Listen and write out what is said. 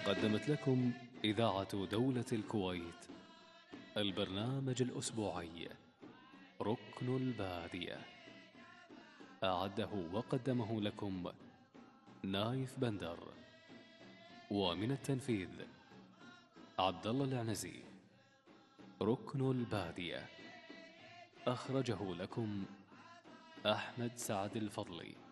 قدمت لكم إذاعة دولة الكويت البرنامج الأسبوعي ركن البادية. أعده وقدمه لكم نايف بندر، ومن التنفيذ عبد الله العنزي. ركن البادية أخرجه لكم أحمد سعد الفضلي.